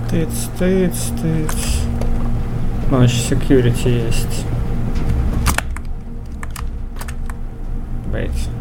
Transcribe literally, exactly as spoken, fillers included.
Тыц, тыц, тыц. Ну, еще security есть. Wait.